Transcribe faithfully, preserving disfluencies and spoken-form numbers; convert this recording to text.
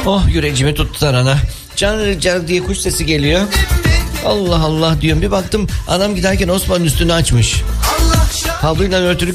Oh, yüreğimi tuttular ana. Can can diye kuş sesi geliyor. Allah Allah diyorum, bir baktım anam giderken Osman'ın üstünü açmış. Havluyla örtülü